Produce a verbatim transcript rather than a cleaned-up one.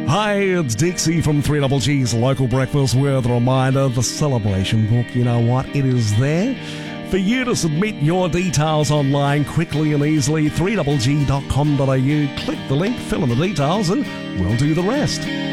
Hi, it's Dixie from three G G's Local Breakfast with a reminder, the celebration book, you know what, it is there for you to submit your details online quickly and easily. three G G dot com dot a u. Click the link, fill in the details, and we'll do the rest.